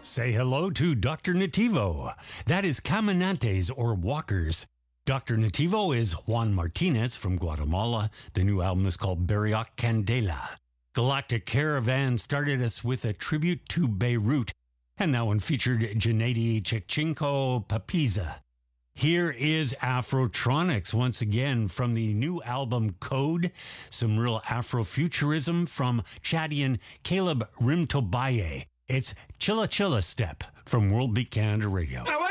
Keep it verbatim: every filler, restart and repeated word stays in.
Say hello to Doctor Nativo. That is Caminantes or Walkers. Doctor Nativo is Juan Martinez from Guatemala. The new album is called Barriok Candela. Galactic Caravan started us with a tribute to Beirut, and that one featured Gennady Chekchenko Papiza. Here is Afrotronics once again from the new album Code. Some real Afrofuturism from Chadian Caleb Rimtobaye. It's Chilla Chilla Step from World Beat Canada Radio.